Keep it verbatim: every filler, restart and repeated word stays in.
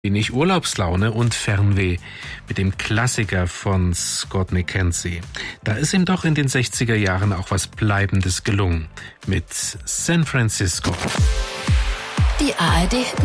Wenig Urlaubslaune und Fernweh mit dem Klassiker von Scott McKenzie. Da ist ihm doch in den sechziger Jahren auch was Bleibendes gelungen mit San Francisco. Die A R D